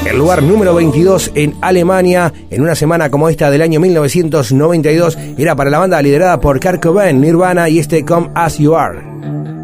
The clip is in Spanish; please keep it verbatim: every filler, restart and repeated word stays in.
El lugar número veintidós en Alemania, en una semana como esta del año mil novecientos noventa y dos, era para la banda liderada por Kurt Cobain, Nirvana y este Come As You Are.